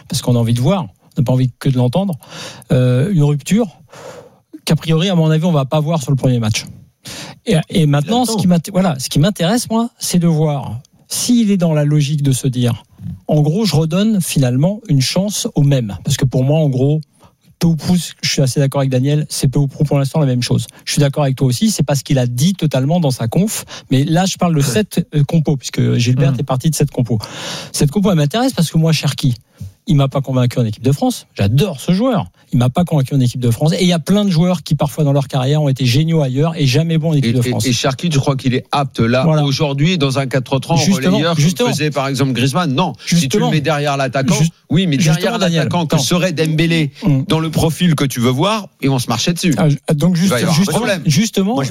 parce qu'on a envie de voir, on n'a pas envie que de l'entendre, une rupture qu'a priori, à mon avis, on va pas voir sur le premier match. Et maintenant, ce qui m'intéresse, moi, c'est de voir s'il est dans la logique de se dire, en gros, je redonne finalement une chance au même. Parce que pour moi, en gros, peu ou prou, je suis assez d'accord avec Daniel, c'est peu ou prou pour l'instant la même chose. Je suis d'accord avec toi aussi, c'est pas ce qu'il a dit totalement dans sa conf, mais là, je parle de cette compo, puisque Gilbert est parti de cette compo. Cette compo, elle m'intéresse parce que moi, Cherki, il m'a pas convaincu en équipe de France. J'adore ce joueur. Il m'a pas convaincu en équipe de France. Et il y a plein de joueurs qui, parfois, dans leur carrière, ont été géniaux ailleurs et jamais bons en équipe de France. Et Cherki, tu crois qu'il est apte là, aujourd'hui, dans un 4-3-3 en relayeur, comme faisait par exemple Griezmann? Non. Si tu le mets derrière l'attaquant, oui, mais derrière l'attaquant que serait Dembélé dans le profil que tu veux voir, ils vont se marcher dessus. Donc, justement,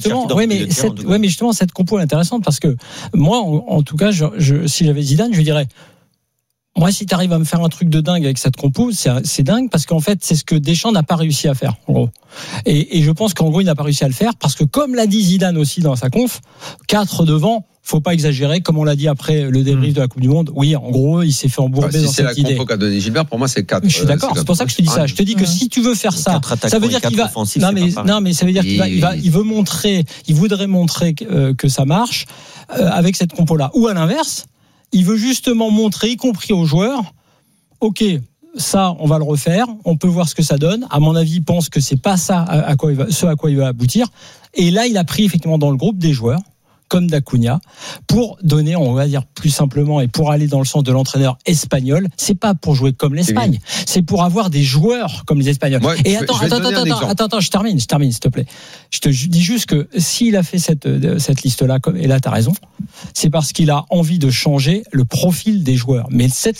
cette compo est intéressante parce que moi, en tout cas, si j'avais Zidane, je lui dirais, moi, si tu arrives à me faire un truc de dingue avec cette compo, c'est dingue parce qu'en fait, c'est ce que Deschamps n'a pas réussi à faire, en gros. Et je pense qu'en gros, il n'a pas réussi à le faire parce que, comme l'a dit Zidane aussi dans sa conf, 4 devant, faut pas exagérer, comme on l'a dit après le débrief de la Coupe du Monde. Oui, en gros, il s'est fait embourber dans cette idée. C'est la compo qu'a donné Gilbert, pour moi, c'est 4. Je suis d'accord, c'est pour ça que je te dis ça. Je te dis que si tu veux faire ça, ça veut dire qu'il va, non, mais ça veut dire qu'il voudrait montrer que ça marche, avec cette compo-là. Ou à l'inverse, il veut justement montrer, y compris aux joueurs, ok, ça, on va le refaire, on peut voir ce que ça donne. À mon avis, il pense que c'est pas ça à quoi il va aboutir. Et là, il a pris effectivement dans le groupe des joueurs, comme d'Acuna, pour donner, on va dire plus simplement, et pour aller dans le sens de l'entraîneur espagnol, c'est pas pour jouer comme l'Espagne, c'est pour avoir des joueurs comme les Espagnols. Moi, et attends, je termine, s'il te plaît. Je te dis juste que s'il a fait cette liste-là, et là, t'as raison, c'est parce qu'il a envie de changer le profil des joueurs. Mais cette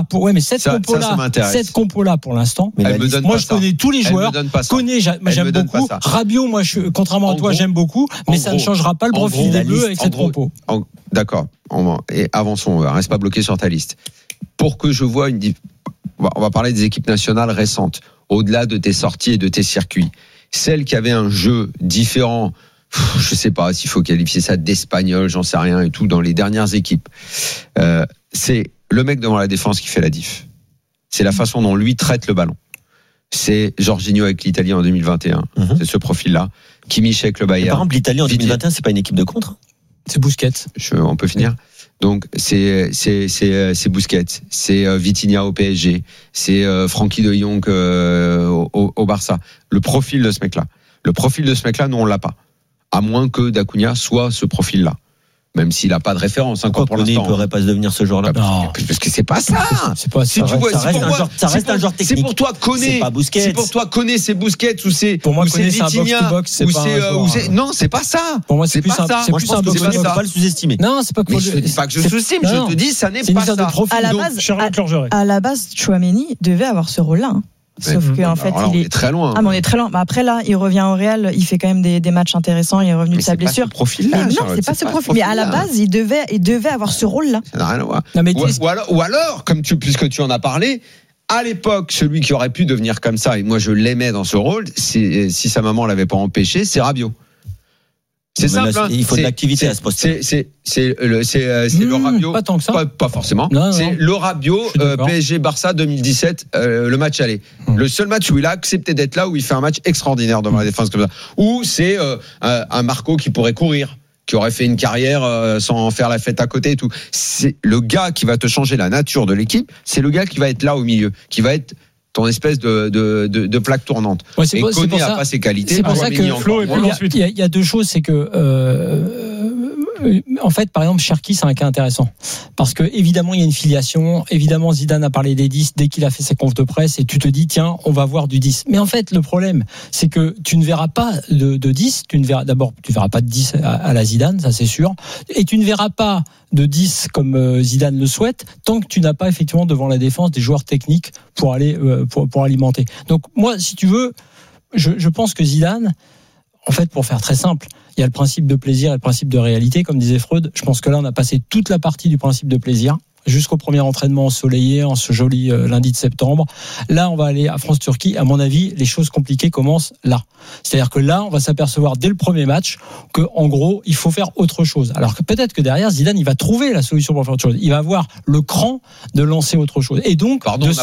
compo-là, pour l'instant, moi, je connais tous les joueurs, j'aime beaucoup. Rabiot, moi, contrairement à toi, j'aime beaucoup, mais ça ne changera pas le profil des Bleus avec cette compo. D'accord. Et avançons, on reste pas bloqué sur ta liste. Pour que je vois on va parler des équipes nationales récentes, au-delà de tes sorties et de tes circuits. Celles qui avaient un jeu différent, je sais pas s'il faut qualifier ça d'espagnol, j'en sais rien et tout, dans les dernières équipes. C'est le mec devant la défense qui fait la diff. C'est la façon dont lui traite le ballon. C'est Jorginho avec l'Italie en 2021. C'est ce profil-là. Kimmich avec le Bayern. Par exemple, l'Italie en 2021, c'est pas une équipe de contre. C'est Busquets. On peut finir. Donc c'est Busquets, c'est Vitinha au PSG, c'est Frankie de Jong au Barça. Le profil de ce mec-là, nous on l'a pas. À moins que d'Acuna soit ce profil-là. Même s'il n'a pas de référence, pour l'instant. Il ne pourrait pas se devenir ce joueur-là. Parce que c'est pas ça. C'est pas ça. Ça reste un joueur technique. C'est pour toi Koné. C'est pas Busquets. C'est pour toi Koné, c'est Busquets ou c'est. Pour moi, Koné, c'est un box to box. Non, c'est pas ça. Pour moi, c'est plus un box to box. Il ne faut pas le sous-estimer. Non, c'est pas que je dis pas que je sous-estime. Je te dis, ça n'est pas ça. À la base, Tchouaméni devait avoir ce rôle-là. Sauf qu'en fait, on est très loin. On est très loin. Après, là, il revient au Real, il fait quand même des matchs intéressants, il est revenu de sa blessure. C'est pas ce profil-là. Non, c'est pas ce profil. Mais à la base, il devait avoir ce rôle-là. Ça n'a rien à voir. Ou alors, puisque tu en as parlé, à l'époque, celui qui aurait pu devenir comme ça, et moi je l'aimais dans ce rôle, si sa maman l'avait pas empêché, c'est Rabiot. C'est simple. Il faut de l'activité à ce poste. C'est le Rabiot. Pas tant que ça. Pas forcément. C'est le Rabiot PSG Barça 2017, le match aller. Le seul match où il a accepté d'être là, où il fait un match extraordinaire devant la défense comme ça. Ou c'est un Marco qui pourrait courir, qui aurait fait une carrière sans faire la fête à côté et tout. C'est le gars qui va te changer la nature de l'équipe. C'est le gars qui va être là au milieu, qui va être ton espèce de plaque tournante. Ouais, et Koné n'a pas ses qualités. C'est pour ça que Flo, il y a deux choses, c'est que en fait, par exemple, Cherki, c'est un cas intéressant. Parce que, évidemment, il y a une filiation. Évidemment, Zidane a parlé des 10 dès qu'il a fait ses confs de presse et tu te dis, tiens, on va voir du 10. Mais en fait, le problème, c'est que tu ne verras pas de 10. Tu verras pas de 10 à la Zidane, ça c'est sûr. Et tu ne verras pas de 10 comme Zidane le souhaite tant que tu n'as pas effectivement devant la défense des joueurs techniques pour aller, pour alimenter. Donc, moi, si tu veux, je pense que Zidane, en fait, pour faire très simple, il y a le principe de plaisir et le principe de réalité, comme disait Freud. Je pense que là, on a passé toute la partie du principe de plaisir jusqu'au premier entraînement ensoleillé en ce joli lundi de septembre. Là, on va aller à France-Turquie. À mon avis, les choses compliquées commencent là. C'est-à-dire que là, on va s'apercevoir dès le premier match que, en gros, il faut faire autre chose. Alors que peut-être que derrière, Zidane, il va trouver la solution pour faire autre chose. Il va avoir le cran de lancer autre chose. Et donc,